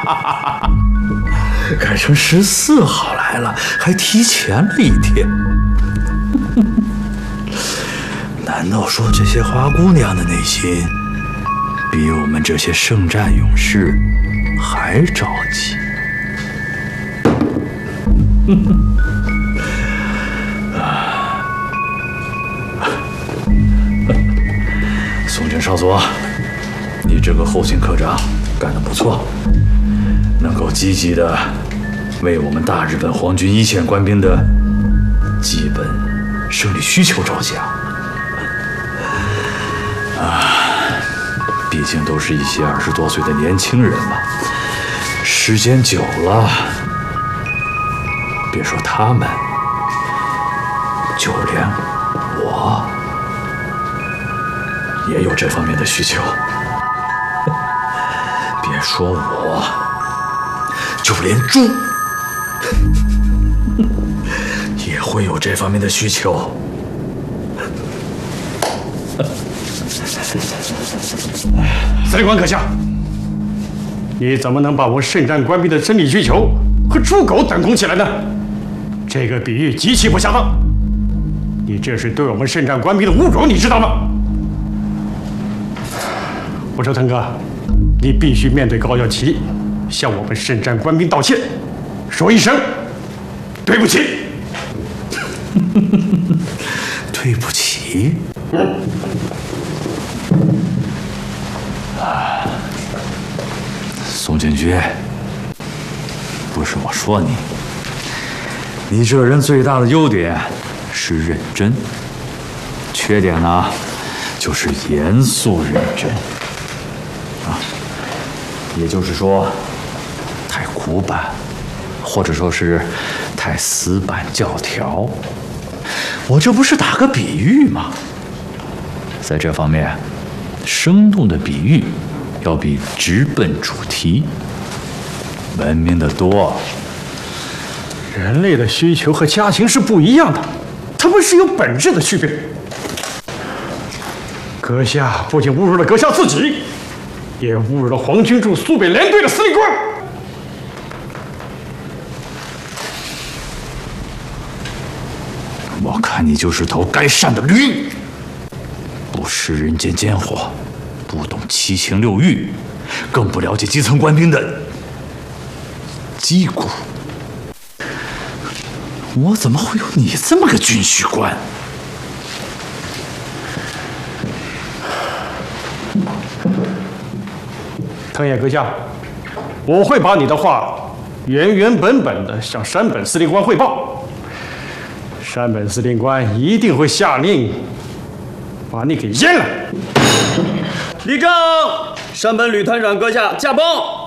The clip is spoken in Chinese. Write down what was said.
改成14号来了，还提前了1天。难道说这些花姑娘的内心比我们这些圣战勇士还着急？宋军少佐，你这个后勤科长干得不错，能够积极的为我们大日本皇军一线官兵的基本生理需求着想。毕竟都是一些20多岁的年轻人嘛，时间久了，别说他们，就连我也有这方面的需求。别说我，就连猪也会有这方面的需求。 司令官阁下，你怎么能把我们圣战官兵的生理需求和猪狗等同起来呢？这个比喻极其不恰当，你这是对我们圣战官兵的侮辱，你知道吗？我说腾哥，你必须面对高耀奇，向我们圣战官兵道歉，说一声对不起。 对不起。宋进军，不是我说你，你这人最大的优点是认真，缺点呢就是严肃认真。也就是说，太古板，或者说是太死板教条。我这不是打个比喻吗？在这方面，生动的比喻要比直奔主题文明得多。 人类的需求和家禽是不一样的，它们是有本质的区别。阁下不仅侮辱了阁下自己，也侮辱了皇军驻苏北联队的司令官。 我看你就是头该善的驴，不食人间烟火，不懂七情六欲，更不了解基层官兵的击鼓。我怎么会有你这么个军需官？ 藤野阁下，我会把你的话原原本本的向山本司令官汇报。山本司令官一定会下令把你给阉了。 立正！山本旅团长阁下驾崩。